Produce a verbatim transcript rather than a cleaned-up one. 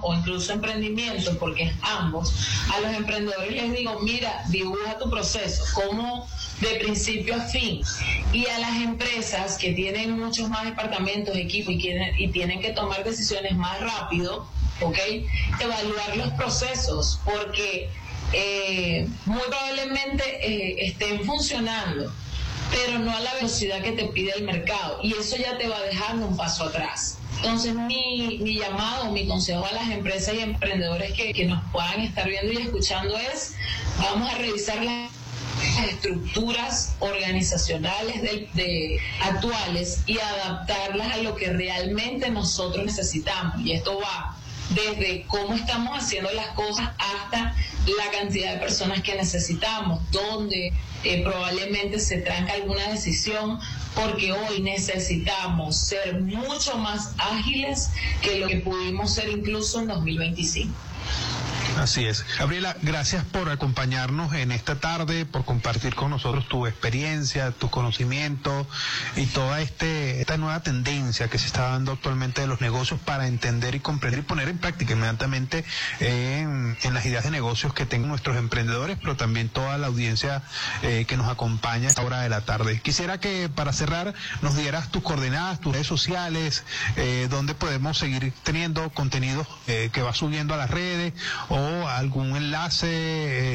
o incluso emprendimiento, porque es ambos, a los emprendedores les digo, mira, dibuja tu proceso, como de principio a fin. Y a las empresas que tienen muchos más departamentos, equipos y, quieren, y tienen que tomar decisiones más rápido, ¿ok? Evaluar los procesos, porque eh, muy probablemente eh, estén funcionando, pero no a la velocidad que te pide el mercado, y eso ya te va dejando un paso atrás. Entonces mi, mi llamado, mi consejo a las empresas y emprendedores que, que nos puedan estar viendo y escuchando es, vamos a revisar las estructuras organizacionales de, de actuales y adaptarlas a lo que realmente nosotros necesitamos, y esto va desde cómo estamos haciendo las cosas hasta la cantidad de personas que necesitamos, donde eh, probablemente se tranca alguna decisión, porque hoy necesitamos ser mucho más ágiles que lo que pudimos ser incluso en dos mil veinticinco. Así es. Gabriela, gracias por acompañarnos en esta tarde, por compartir con nosotros tu experiencia, tu conocimiento y toda este esta nueva tendencia que se está dando actualmente de los negocios para entender y comprender y poner en práctica inmediatamente en, en las ideas de negocios que tengan nuestros emprendedores, pero también toda la audiencia eh, que nos acompaña a esta hora de la tarde. Quisiera que para cerrar nos dieras tus coordenadas, tus redes sociales, eh, donde podemos seguir teniendo contenido eh, que va subiendo a las redes, o algún enlace eh,